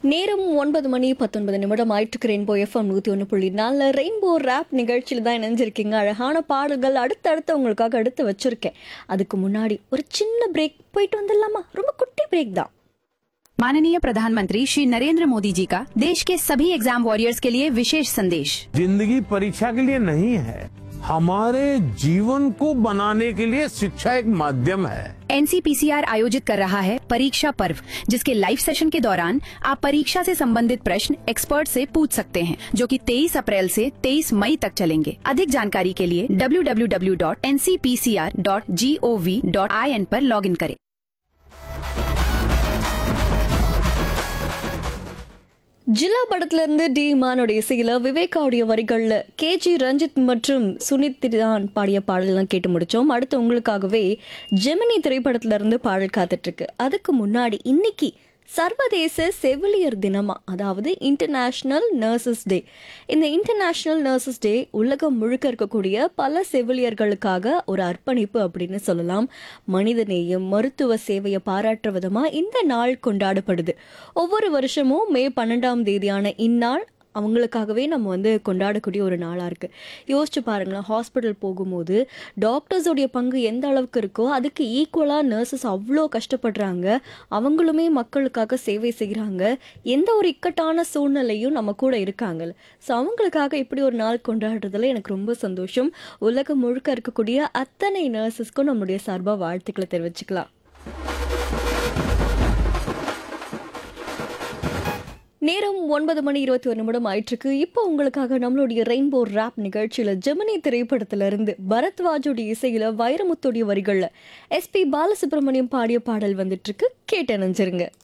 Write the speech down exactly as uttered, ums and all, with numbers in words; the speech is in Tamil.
நேரம் ஒன்பது மணி பத்தொன்பது நிமிடம் ஆயிட்டு ரெயின்போ எஃப்எம் நூற்றி ஒன்று புள்ளி நாலு ரெயின்போ ரேப் நிகழ்ச்சியில் தான் இணைஞ்சிருக்கீங்க. அழகான பாடல்கள் அடுத்தடுத்து உங்களுக்காக அடுத்து வச்சிருக்கேன். அதுக்கு முன்னாடி ஒரு சின்ன பிரேக் போயிட்டு வந்துடலாமா? ரொம்ப குட்டி பிரேக் தான். माननीय प्रधानमंत्री श्री नरेंद्र मोदी जी का देश के सभी एग्जाम वॉरियर्स के लिए विशेष संदेश। जिंदगी परीक्षा के लिए नहीं है, हमारे जीवन को बनाने के लिए शिक्षा एक माध्यम है। एनसीपीसीआर आयोजित कर रहा है परीक्षा पर्व, जिसके लाइव सेशन के दौरान आप परीक्षा से संबंधित प्रश्न एक्सपर्ट से पूछ सकते हैं, जो कि तेईस अप्रैल से तेईस मई तक चलेंगे। अधिक जानकारी के लिए W W W dot N C P C R dot G O V dot I N पर लॉग इन करें। ஜில்லா படத்துல இருந்து டி மானோட இசையில விவேகாவுடைய வரிகள்ல கே ஜி ரஞ்சித் மற்றும் சுனித் தான் பாடிய பாடலாம் கேட்டு முடிச்சோம். அடுத்து உங்களுக்காகவே ஜெமினி திரைப்படத்துல இருந்து பாடல் காத்துட்டு இருக்கு. அதுக்கு முன்னாடி இன்னைக்கு சர்வதேச செவிலியர் தினமா, அதாவது இன்டர்நேஷ்னல் நர்சஸ் டே. இந்த இன்டர்நேஷ்னல் நர்சஸ் டே உலகம் முழுக்க இருக்கக்கூடிய பல செவிலியர்களுக்காக ஒரு அர்ப்பணிப்பு அப்படின்னு சொல்லலாம். மனித நேயம், மருத்துவ சேவையை பாராட்டுற விதமா இந்த நாள் கொண்டாடப்படுது. ஒவ்வொரு வருஷமும் மே பன்னெண்டாம் தேதியான இந்நாள் அவங்களுக்காகவே நம்ம வந்து கொண்டாடக்கூடிய ஒரு நாளாக இருக்குது. யோசிச்சு பாருங்களேன், ஹாஸ்பிட்டல் போகும்போது டாக்டர்ஸோடைய பங்கு எந்த அளவுக்கு இருக்கோ அதுக்கு ஈக்குவலாக நர்சஸ் அவ்வளோ கஷ்டப்படுறாங்க. அவங்களுமே மக்களுக்காக சேவை செய்கிறாங்க. எந்த ஒரு இக்கட்டான சூழ்நிலையும் நம்ம கூட இருக்காங்க. ஸோ அவங்களுக்காக இப்படி ஒரு நாள் கொண்டாடுறதுல எனக்கு ரொம்ப சந்தோஷம். உலகம் முழுக்க இருக்கக்கூடிய அத்தனை நர்சஸ்க்கும் நம்முடைய சார்பாக வாழ்த்துக்களை தெரிவிச்சுக்கலாம். நேரம் ஒன்பது மணி இருபத்தி ஒரு நிமிடம் ஆயிட்டிருக்கு. இப்போ உங்களுக்காக நம்மளுடைய ரெயின்போ ரேப் நிகழ்ச்சியில் ஜெமினி திரைப்படத்திலிருந்து பரத்வாஜோடைய இசையில் வைரமுத்தோடைய வரிகளில் எஸ்பி பாலசுப்ரமணியம் பாடிய பாடல் வந்துட்டு இருக்கு. கேட்டு நினைச்சிருங்க.